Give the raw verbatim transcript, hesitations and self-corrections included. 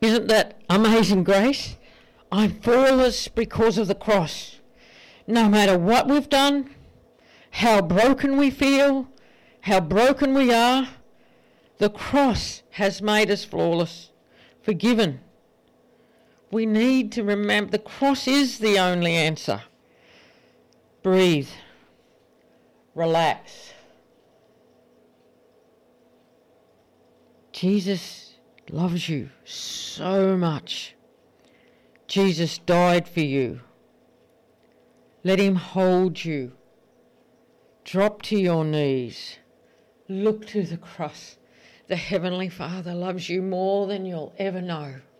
Isn't that amazing grace? I'm flawless because of the cross. No matter what we've done, how broken we feel, how broken we are, the cross has made us flawless, forgiven. We need to remember the cross is the only answer. Breathe. Relax. Jesus loves you so much. Jesus died for you. Let him hold you. Drop to your knees. Look to the cross. The Heavenly Father loves you more than you'll ever know.